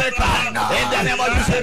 in the name of Jesus.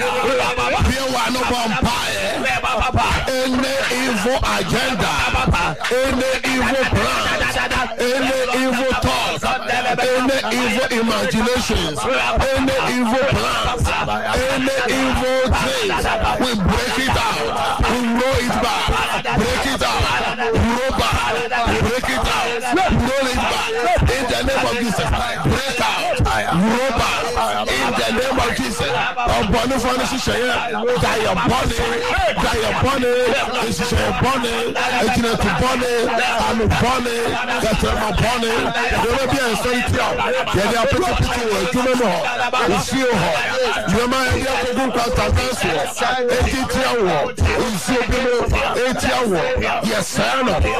Any evil agenda, any evil plan, any evil thoughts, any evil imaginations, any evil plans, any evil things, we break it out, we roll it back, break it out, roll back, break it out, roll it back, in the name of Jesus, break out, roll back, in the name of Jesus. Our body for the share, die your body, this is your body, it's not to body, I'm a body, that's my body, there will be a sentence, there are people who are you feel hot, you might have to go past the yes, sir,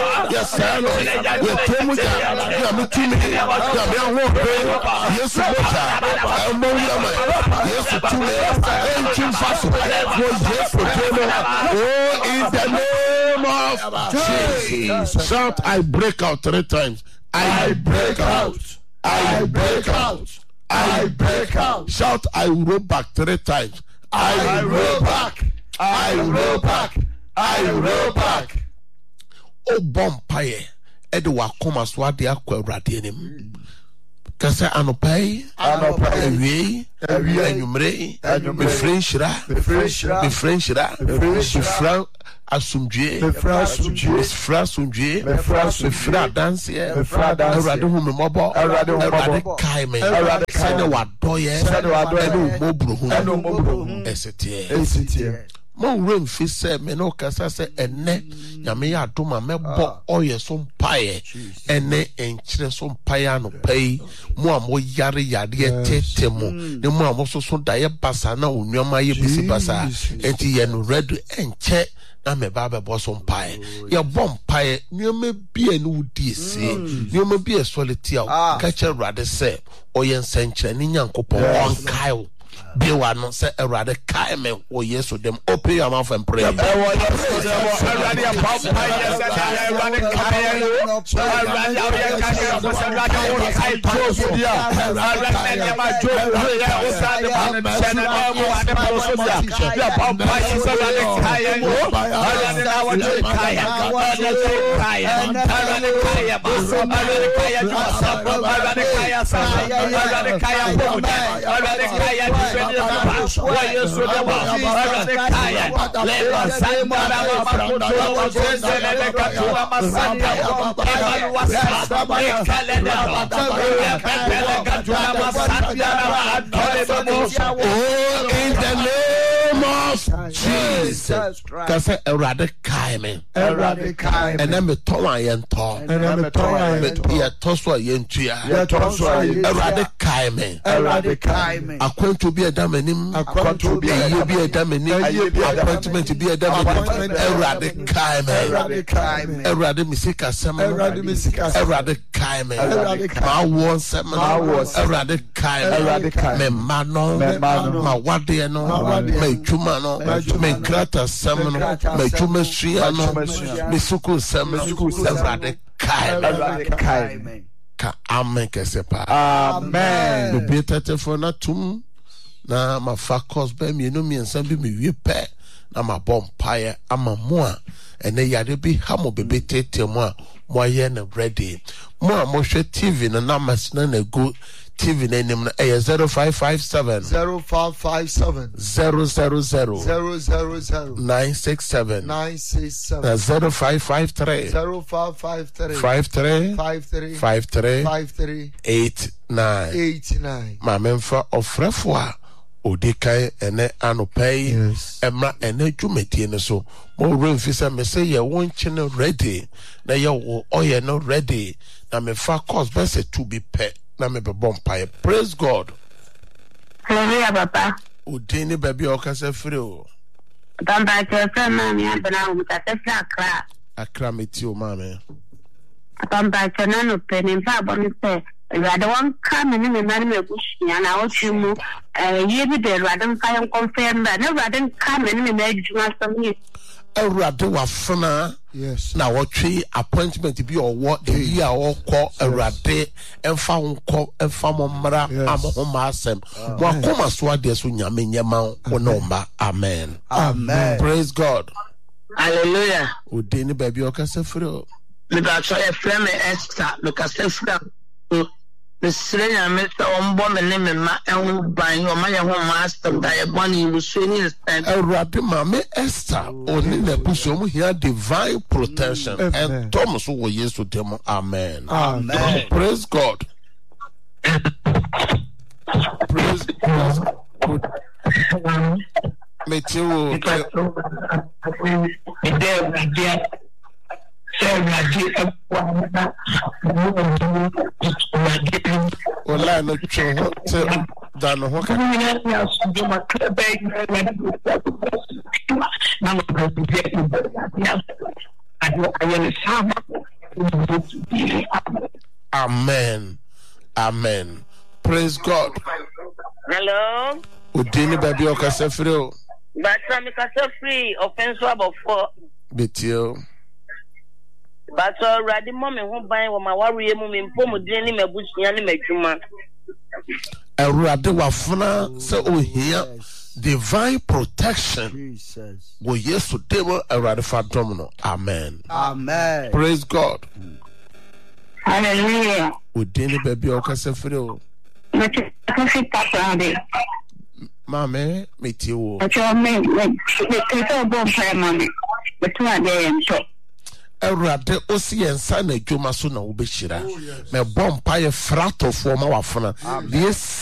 in the name of Jesus. Shout, I break out 3 times. I break out. I break out. I break out. Shout, I roll back 3 times. I roll back. I roll back. I roll back. Oh, bompaye. Edwa koma swadi akwa radienim. Kasa anopai, ewie, enyumre, befrenchra, befra asumdue, befra dance, erade hu mobo, erade kaime, sene wadoye, enu mobru hu, esetie. Mo rain fi say me no kasa say ene nyame ya adoma mebo oye so mpaye ene enkyere so mpaye no pay mo amo yare tete mo ne mo amo so daye basa na onwama ye bisi basa enti ye no red enche na me ba be bo so mpaye ye bom mpaye nyame bia no wudi ese nyame bia soliti a ka che rade say oye nsenkyere ni nyankopon on kai be one say erade kai me o yeso dem open your mouth and pray. In the name of Jesus Christ, erade kai me, and then me tola yento, ye toswa yentua, erade kai me, akwan to be a damenim, akwan to be a damenim, appointment to be a damenim, erade kai me, erade misika sem, erade kai me, ma won sem, erade kai me, mano, ma wade no, me chuma no, me grata sem no, me chuma shia no, me suku sem, erade kai me. Ka amen kesepa. Amen. Me be for na tum na ma fakos be me no me nsan bi me wie pe na ma bompaye ama mo a ene yade bi ha mo bebe tete mo a mo ye na ready mo a mo hwe TV na na masina na go TV na nim na 0557 000 967 0553 53 89 ma memfa ofrefo a odikai ene anopai emra ene dwumetie ne so mo remfisa me say ye wonchine ready na ye wo oye no ready na me fa cause be say to be pe na me be bompaye. Praise God. Hallelujah, Papa. Udini baby okase free o. Tamba chese mami abena umutase Accra. Accra meti o mami. Tamba chena no peni pa boni se rade won come ni me mari me bushia na ochimu ye bi de rade kan confirm na rade come ni me adwuma som ni Erade wafana. Yes. Na watwe appointment bi owo eyi a okọ Erade emfa nko emfa momra amhoma asem. Mo akoma so ade so nyame nyema wo no mba. Amen. Amen. Praise God. Hallelujah. Odeni baby okase free. Me ba so e frame me Esther me ka se free. The Srenya Mr. Ombo me ne me ma enhu ban o ma ye ho master da ye boni rusu ni stand. Erade mama Esther oni na buso mu here divine protection and Thomas wo Yesu dem. Amen. Amen. Praise God. Praise God. Meteo Ola no cho te da no ho ka Amen. Amen. Praise God. Hello. Odeni baby okase free o. But me ka se free offense about for Betio. But already mommy ho ban wo ma wariye mu me mpo din ni mabusia ni madwuma. Erade wafuna se ohia divine protection. Jesus. Wo Yesu dem erade fa dom no. Amen. Amen. Praise God. Hallelujah. Odeni baby okase free o. Mate kofi tapade. Mame metio. Acho me to bo mami. Betu ade enso. Erade osi ensa na dwuma so na wo behira. Me bompa ye fratofo ma wafuna.